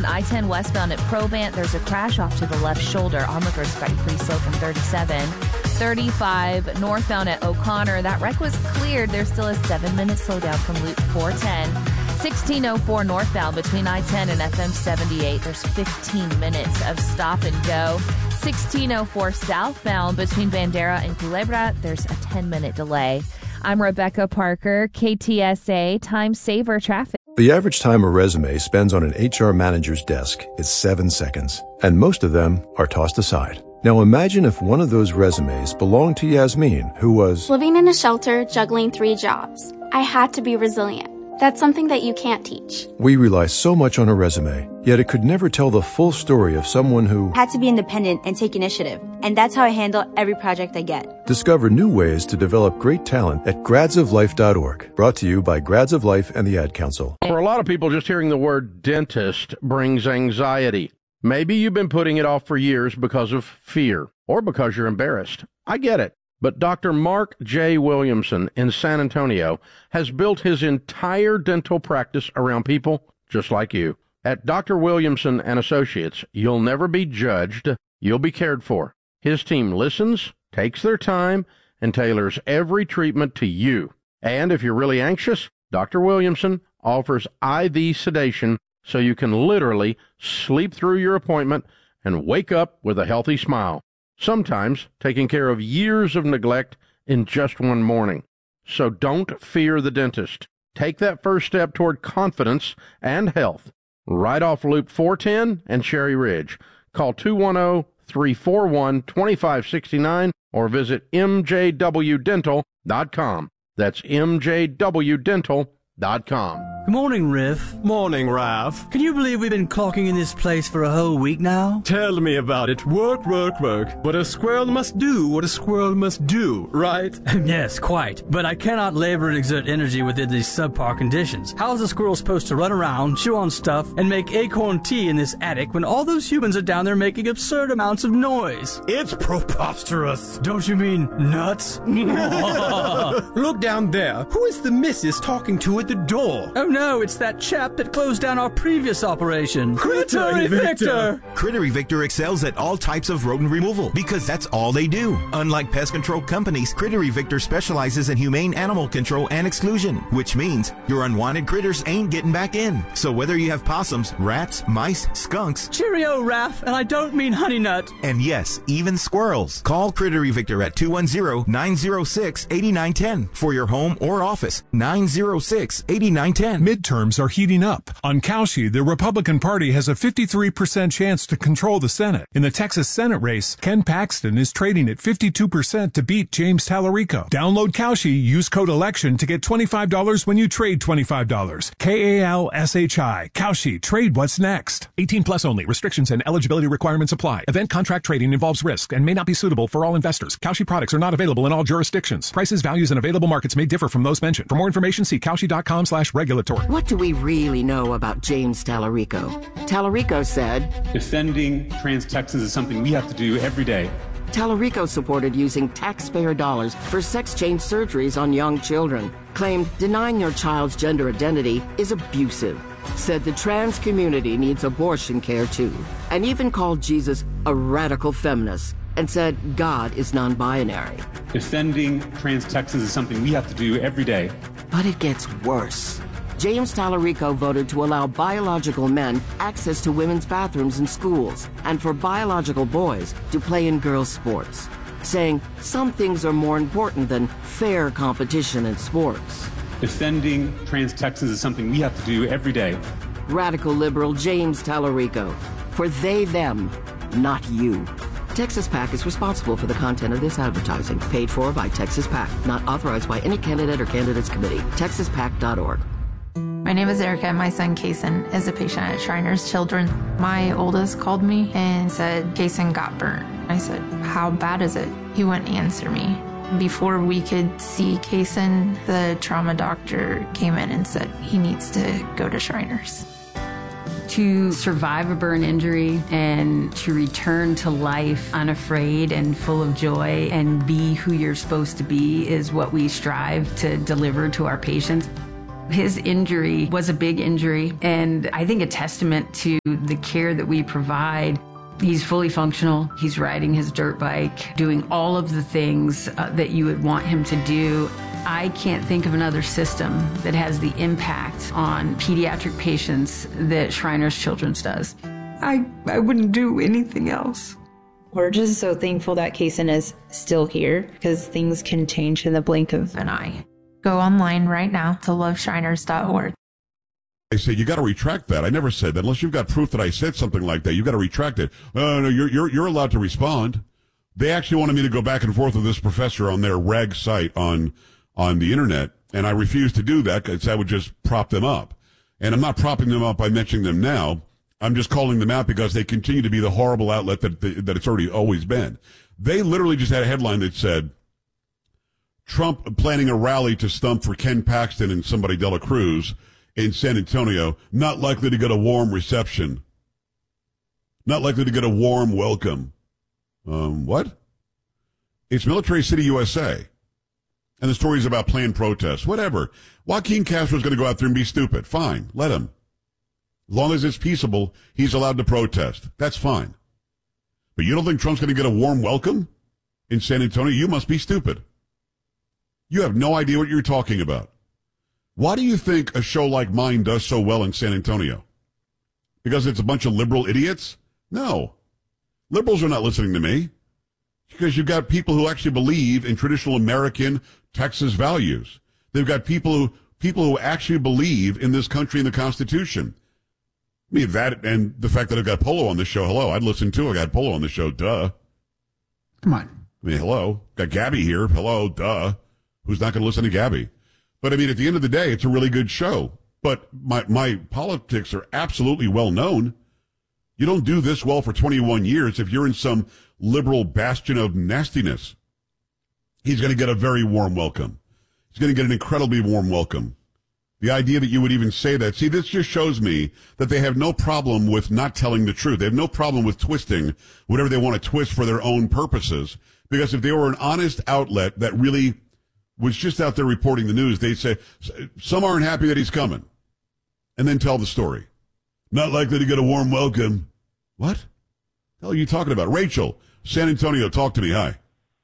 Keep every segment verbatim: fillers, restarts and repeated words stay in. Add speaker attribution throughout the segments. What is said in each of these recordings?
Speaker 1: zone. I ten westbound at Probant. There's a crash off to the left shoulder. Onlookers got you pretty slow from thirty-seven. thirty-five northbound at O'Connor. That wreck was cleared. There's still a seven-minute slowdown from Loop four ten. sixteen oh four northbound between I ten and F M seventy-eight. There's fifteen minutes of stop and go. sixteen oh four southbound between Bandera and Culebra. There's a ten-minute delay. I'm Rebecca Parker, K T S A Time Saver Traffic.
Speaker 2: The average time a resume spends on an H R manager's desk is seven seconds, and most of them are tossed aside. Now imagine if one of those resumes belonged to Yasmin, who was
Speaker 3: living in a shelter, juggling three jobs. I had to be resilient. That's something that you can't teach.
Speaker 2: We rely so much on a resume, yet it could never tell the full story of someone who
Speaker 4: had to be independent and take initiative. And that's how I handle every project I get.
Speaker 2: Discover new ways to develop great talent at grads of life dot org. Brought to you by Grads of Life and the Ad Council.
Speaker 5: For a lot of people, just hearing the word dentist brings anxiety. Maybe you've been putting it off for years because of fear or because you're embarrassed. I get it. But Doctor Mark J. Williamson in San Antonio has built his entire dental practice around people just like you. At Doctor Williamson and Associates, you'll never be judged. You'll be cared for. His team listens, takes their time, and tailors every treatment to you. And if you're really anxious, Doctor Williamson offers I V sedation so you can literally sleep through your appointment and wake up with a healthy smile. Sometimes taking care of years of neglect in just one morning. So don't fear the dentist. Take that first step toward confidence and health. Right off Loop four ten and Cherry Ridge. Call two one zero, three four one, two five six nine or visit m j w dental dot com. That's m j w dental dot com.
Speaker 6: Good morning, Riff.
Speaker 7: Morning, Ralph.
Speaker 6: Can you believe we've been clocking in this place for a whole week now?
Speaker 7: Tell me about it. Work, work, work. But a squirrel must do what a squirrel must do, right?
Speaker 6: Yes, quite. But I cannot labor and exert energy within these subpar conditions. How is a squirrel supposed to run around, chew on stuff, and make acorn tea in this attic when all those humans are down there making absurd amounts of noise?
Speaker 7: It's preposterous.
Speaker 6: Don't you mean nuts?
Speaker 7: Look down there. Who is the missus talking to at the door?
Speaker 6: Oh no, it's that chap that closed down our previous operation.
Speaker 7: Critter Evictor!
Speaker 8: Critter Evictor excels at all types of rodent removal because that's all they do. Unlike pest control companies, Critter Evictor specializes in humane animal control and exclusion, which means your unwanted critters ain't getting back in. So whether you have possums, rats, mice, skunks,
Speaker 6: Cheerio, Raph, and I don't mean honey nut,
Speaker 8: and yes, even squirrels, call Critter Evictor at two one zero, nine zero six, eight nine one zero for your home or office. nine zero six, eight nine one zero.
Speaker 9: Midterms are heating up. On Cauchy, the Republican Party has a fifty-three percent chance to control the Senate. In the Texas Senate race, Ken Paxton is trading at fifty-two percent to beat James Tallarico. Download Cauchy, use code ELECTION to get twenty-five dollars when you trade twenty-five dollars. K A L S H I. Cauchy. Trade what's next. eighteen plus only. Restrictions and eligibility requirements apply. Event contract trading involves risk and may not be suitable for all investors. Cauchy products are not available in all jurisdictions. Prices, values, and available markets may differ from those mentioned. For more information, see Cauchy.com slash regulatory.
Speaker 10: What do we really know about James Tallarico? Tallarico said,
Speaker 11: defending trans Texans is something we have to do every day.
Speaker 10: Tallarico supported using taxpayer dollars for sex change surgeries on young children. Claimed denying your child's gender identity is abusive. Said the trans community needs abortion care too. And even called Jesus a radical feminist. And said God is non-binary.
Speaker 11: Defending trans Texans is something we have to do every day.
Speaker 10: But it gets worse. James Tallarico voted to allow biological men access to women's bathrooms in schools and for biological boys to play in girls' sports, saying some things are more important than fair competition in sports.
Speaker 11: Defending trans Texans is something we have to do every day.
Speaker 10: Radical liberal James Tallarico. For they, them, not you. Texas PAC is responsible for the content of this advertising, paid for by Texas PAC, not authorized by any candidate or candidates committee. texas pac dot org.
Speaker 12: My name is Erica. My son, Kason, is a patient at Shriners Children. My oldest called me and said, Kason got burnt. I said, how bad is it? He wouldn't answer me. Before we could see Kason, the trauma doctor came in and said he needs to go to Shriners.
Speaker 13: To survive a burn injury and to return to life unafraid and full of joy and be who you're supposed to be is what we strive to deliver to our patients. His injury was a big injury, and I think a testament to the care that we provide. He's fully functional. He's riding his dirt bike, doing all of the things uh, that you would want him to do. I can't think of another system that has the impact on pediatric patients that Shriners Children's does.
Speaker 12: I, I wouldn't do anything else. We're just so thankful that Kaysen is still here because things can change in the blink of an eye. Go online right now to love shriners dot org.
Speaker 14: I say, you got to retract that. I never said that. Unless you've got proof that I said something like that, you got to retract it. Uh, no, you're, you're, you're allowed to respond. They actually wanted me to go back and forth with this professor on their rag site on, on the internet. And I refused to do that because that would just prop them up. And I'm not propping them up by mentioning them now. I'm just calling them out because they continue to be the horrible outlet that, that it's already always been. They literally just had a headline that said, Trump planning a rally to stump for Ken Paxton and somebody De La Cruz in San Antonio, not likely to get a warm reception. Not likely to get a warm welcome. Um, what? It's Military City, U S A. And the stories about planned protests. Whatever. Joaquin Castro's going to go out there and be stupid. Fine. Let him. As long as it's peaceable, he's allowed to protest. That's fine. But you don't think Trump's going to get a warm welcome in San Antonio? You must be stupid. You have no idea what you're talking about. Why do you think a show like mine does so well in San Antonio? Because it's a bunch of liberal idiots? No. Liberals are not listening to me. Because you've got people who actually believe in traditional American Texas values. They've got people who people who actually believe in this country and the Constitution. I mean, that and the fact that I've got Polo on this show, hello, I'd listen to it. I got Polo on the show, duh.
Speaker 15: Come on.
Speaker 14: I mean, hello. Got Gabby here, hello, duh. Who's not going to listen to Gabby? But I mean, at the end of the day, it's a really good show. But my, my politics are absolutely well known. You don't do this well for twenty-one years if you're in some liberal bastion of nastiness. He's going to get a very warm welcome. He's going to get an incredibly warm welcome. The idea that you would even say that, see, this just shows me that they have no problem with not telling the truth. They have no problem with twisting whatever they want to twist for their own purposes. Because if they were an honest outlet that really was just out there reporting the news, they'd say, some aren't happy that he's coming. And then tell the story. Not likely to get a warm welcome. What? The hell are you talking about? Rachel, San Antonio, talk to me. Hi.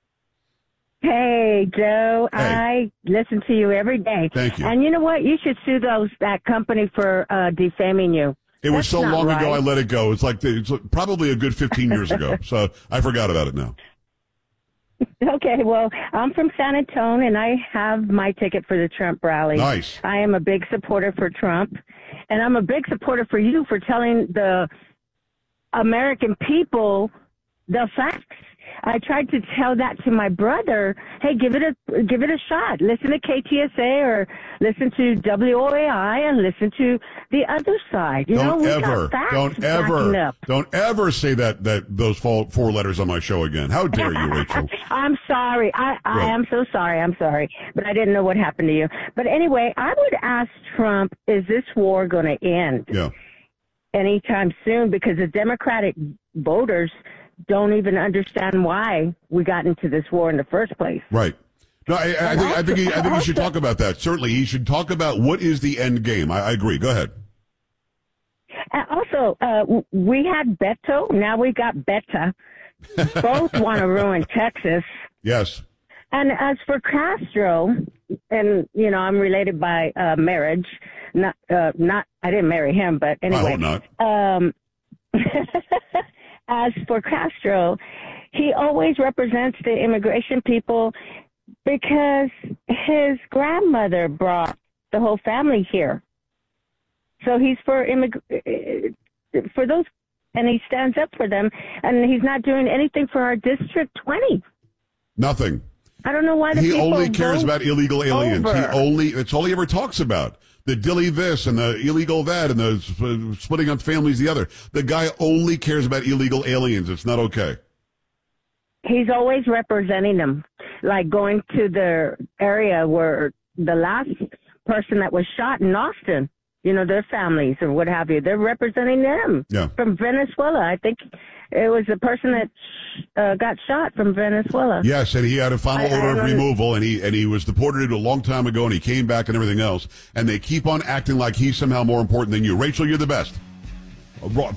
Speaker 16: Hey, Joe.
Speaker 14: Hey.
Speaker 16: I listen to you every day.
Speaker 14: Thank you.
Speaker 16: And you know what? You should sue those that company for uh, defaming you.
Speaker 14: It was
Speaker 16: That's
Speaker 14: so
Speaker 16: not
Speaker 14: long
Speaker 16: right.
Speaker 14: ago I let it go. It's like the, it's probably a good fifteen years ago. So I forgot about it now.
Speaker 16: Okay, well, I'm from San Antonio, and I have my ticket for the Trump rally.
Speaker 14: Nice.
Speaker 16: I am a big supporter for Trump, and I'm a big supporter for you for telling the American people the facts. I tried to tell that to my brother. Hey, give it a give it a shot. Listen to K T S A or listen to W O A I and listen to the other side. You know,
Speaker 14: Don't
Speaker 16: we
Speaker 14: ever,
Speaker 16: got facts
Speaker 14: don't
Speaker 16: backing
Speaker 14: ever,
Speaker 16: up.
Speaker 14: don't ever say that, that those four, four letters on my show again. How dare you, Rachel?
Speaker 16: I'm sorry. I, I
Speaker 14: Right.
Speaker 16: am so sorry. I'm sorry. But I didn't know what happened to you. But anyway, I would ask Trump, is this war going to end
Speaker 14: Yeah.
Speaker 16: anytime soon? Because the Democratic voters don't even understand why we got into this war in the first place.
Speaker 14: Right. No, I, I think I think he, I think he should talk about that. Certainly, he should talk about what is the end game. I, I agree. Go ahead.
Speaker 16: And also, uh, w- we had Beto. Now we got Beta. Both want to ruin Texas.
Speaker 14: Yes.
Speaker 16: And as for Castro, and you know, I'm related by uh, marriage. Not, uh, not. I didn't marry him, but anyway.
Speaker 14: I hope not.
Speaker 16: Um, as for Castro, he always represents the immigration people because his grandmother brought the whole family here. So he's for immig- for those, and he stands up for them, and he's not doing anything for our District twenty.
Speaker 14: Nothing.
Speaker 16: I don't know why the
Speaker 14: He
Speaker 16: people
Speaker 14: only cares
Speaker 16: vote
Speaker 14: about illegal aliens.
Speaker 16: over.
Speaker 14: He only, it's all he ever talks about. The dilly this and the illegal that and the sp- splitting up families the other. The guy only cares about illegal aliens. It's not okay.
Speaker 16: He's always representing them, like going to the area where the last person that was shot in Austin, you know, their families or what have you. They're representing them
Speaker 14: yeah.
Speaker 16: from Venezuela. I think it was the person that uh, got shot from Venezuela.
Speaker 14: Yes, and he had a final
Speaker 16: I,
Speaker 14: order
Speaker 16: I
Speaker 14: of
Speaker 16: don't-
Speaker 14: removal, and he and he was deported a long time ago, and he came back and everything else. And they keep on acting like he's somehow more important than you. Rachel, you're the best.